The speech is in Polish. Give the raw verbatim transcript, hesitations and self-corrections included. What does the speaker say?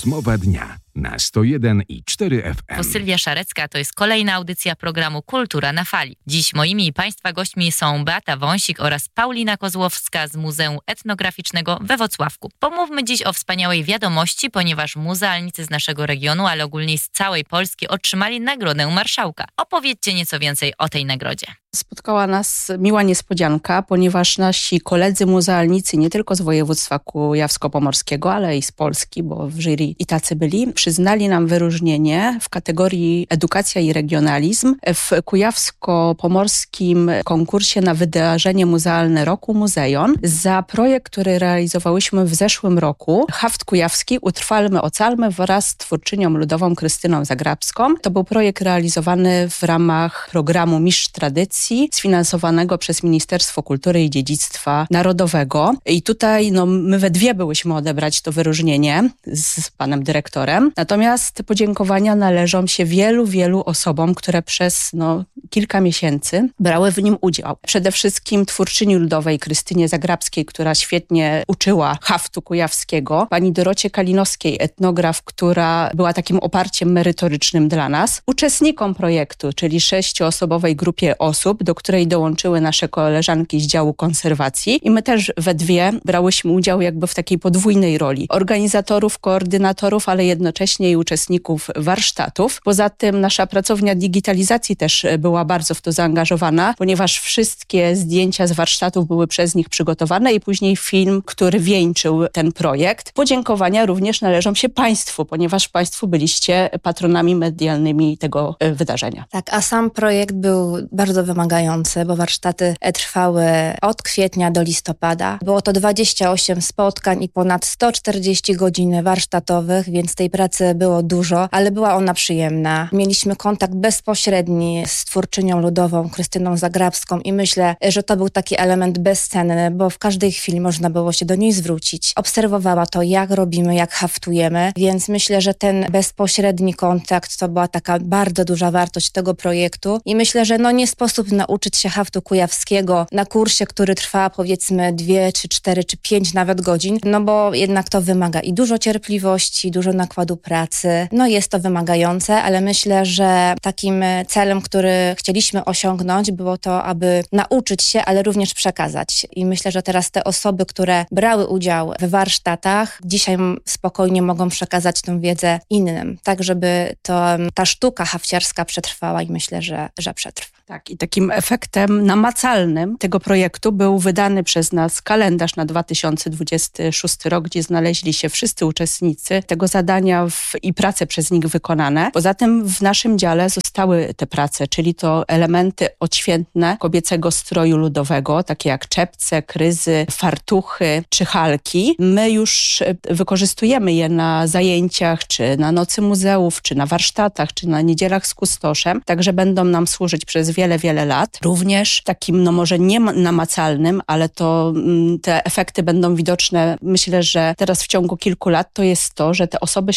Rozmowa dnia na sto jeden i cztery F M. To Sylwia Szarecka, to jest kolejna audycja programu Kultura na Fali. Dziś moimi i Państwa gośćmi są Beata Wąsik oraz Paulina Kozłowska z Muzeum Etnograficznego we Włocławku. Pomówmy dziś o wspaniałej wiadomości, ponieważ muzealnicy z naszego regionu, ale ogólnie z całej Polski otrzymali Nagrodę Marszałka. Opowiedzcie nieco więcej o tej nagrodzie. Spotkała nas miła niespodzianka, ponieważ nasi koledzy muzealnicy nie tylko z województwa kujawsko-pomorskiego, ale i z Polski, bo w jury i tacy byli, przyznali nam wyróżnienie w kategorii Edukacja i Regionalizm w kujawsko-pomorskim konkursie na wydarzenie muzealne roku Muzejon za projekt, który realizowałyśmy w zeszłym roku. Haft Kujawski Utrwalmy, Ocalmy wraz z twórczynią ludową Krystyną Zagrabską. To był projekt realizowany w ramach programu Mistrz Tradycji, sfinansowanego przez Ministerstwo Kultury i Dziedzictwa Narodowego. I tutaj no, my we dwie byłyśmy odebrać to wyróżnienie z panem dyrektorem. Natomiast podziękowania należą się wielu, wielu osobom, które przez no, kilka miesięcy brały w nim udział. Przede wszystkim twórczyni ludowej Krystynie Zagrabskiej, która świetnie uczyła haftu kujawskiego. Pani Dorocie Kalinowskiej, etnograf, która była takim oparciem merytorycznym dla nas. Uczestnikom projektu, czyli sześcioosobowej grupie osób, do której dołączyły nasze koleżanki z działu konserwacji i my też we dwie brałyśmy udział jakby w takiej podwójnej roli organizatorów, koordynatorów, ale jednocześnie i uczestników warsztatów. Poza tym nasza pracownia digitalizacji też była bardzo w to zaangażowana, ponieważ wszystkie zdjęcia z warsztatów były przez nich przygotowane i później film, który wieńczył ten projekt. Podziękowania również należą się Państwu, ponieważ Państwo byliście patronami medialnymi tego wydarzenia. Tak, a sam projekt był bardzo wymagający, bo warsztaty trwały od kwietnia do listopada. Było to dwadzieścia osiem spotkań i ponad sto czterdzieści godzin warsztatowych, więc tej pracy było dużo, ale była ona przyjemna. Mieliśmy kontakt bezpośredni z twórczynią ludową Krystyną Zagrabską i myślę, że to był taki element bezcenny, bo w każdej chwili można było się do niej zwrócić. Obserwowała to, jak robimy, jak haftujemy, więc myślę, że ten bezpośredni kontakt to była taka bardzo duża wartość tego projektu i myślę, że no nie sposób nauczyć się haftu kujawskiego na kursie, który trwa powiedzmy dwie, czy cztery, czy pięć nawet godzin, no bo jednak to wymaga i dużo cierpliwości, dużo nakładu pracy. No jest to wymagające, ale myślę, że takim celem, który chcieliśmy osiągnąć, było to, aby nauczyć się, ale również przekazać. I myślę, że teraz te osoby, które brały udział w warsztatach, dzisiaj spokojnie mogą przekazać tę wiedzę innym, tak żeby to, ta sztuka hafciarska przetrwała i myślę, że, że przetrwa. Tak, i takim efektem namacalnym tego projektu był wydany przez nas kalendarz na dwa tysiące dwudziesty szósty rok, gdzie znaleźli się wszyscy uczestnicy tego zadania w, i prace przez nich wykonane. Poza tym w naszym dziale zostały te prace, czyli to elementy odświętne kobiecego stroju ludowego, takie jak czepce, kryzy, fartuchy czy halki. My już wykorzystujemy je na zajęciach, czy na nocy muzeów, czy na warsztatach, czy na niedzielach z kustoszem, także będą nam służyć przez wiele, wiele lat. Również takim, no może nie namacalnym, ale to te efekty będą widoczne, myślę, że teraz w ciągu kilku lat, to jest to, że te osoby